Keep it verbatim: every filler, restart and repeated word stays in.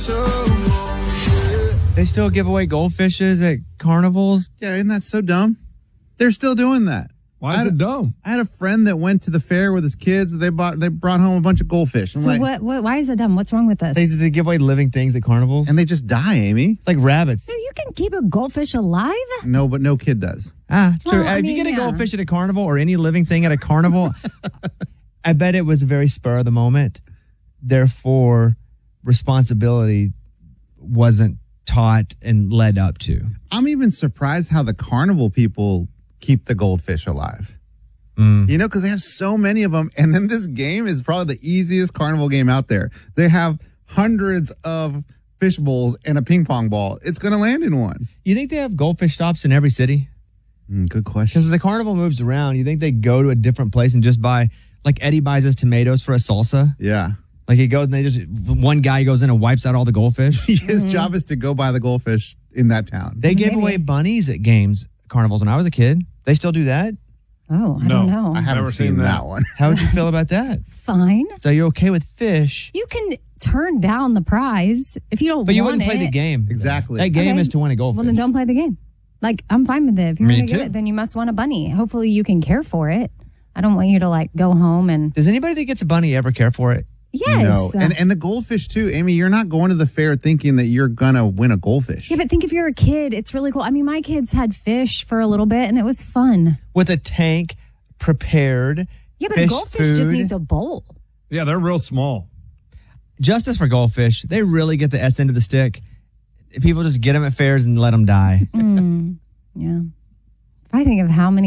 They still give away goldfishes at carnivals? Yeah, isn't that so dumb? They're still doing that. Why is it dumb? I had a friend that went to the fair with his kids. They bought, they brought home a bunch of goldfish. I'm So like, what, what? Why is it dumb? What's wrong with this? They, they give away living things at carnivals? and they just die, Amy. It's like rabbits. So you can keep a goldfish alive? No, but no kid does. Ah, it's true. Well, I if mean, you get a yeah. goldfish at a carnival or any living thing at a carnival, I bet it was a very spur of the moment. Therefore, responsibility wasn't taught and led up to. I'm even surprised how the carnival people keep the goldfish alive. Mm. You know, because they have so many of them. And then this game is probably the easiest carnival game out there. They have hundreds of fish bowls and a ping pong ball. It's going to land in one. You think they have goldfish stops in every city? Mm, good question. Because as the carnival moves around, you think they go to a different place and just buy, like Eddie buys us tomatoes for a salsa? Yeah. Like he goes and they just, one guy goes in and wipes out all the goldfish. His job is to go buy the goldfish in that town. They gave Maybe. away bunnies at games, carnivals when I was a kid. They still do that? Oh, I No. don't know. I haven't Never seen seen that, that. one. How would you feel about that? Fine. So you're okay with fish, You can turn down the prize if you don't but you want wouldn't play it. the game. Exactly. That game Okay. is to win a goldfish. Well, then don't play the game. Like, I'm fine with it. If you're Me going to get too. it, then you must want a bunny. Hopefully you can care for it. I don't want you to, like, go home and... Does anybody that gets a bunny ever care for it? Yes. No. And, and the goldfish, too. Amy, you're not going to the fair thinking that you're going to win a goldfish. Yeah, but think if you're a kid, it's really cool. I mean, my kids had fish for a little bit, and it was fun. With a tank prepared. Yeah, but fish a goldfish just food. needs a bowl. Yeah, they're real small. Justice for goldfish. They really get the S end of the stick. People just get them at fairs and let them die. Mm, yeah. If I think of how many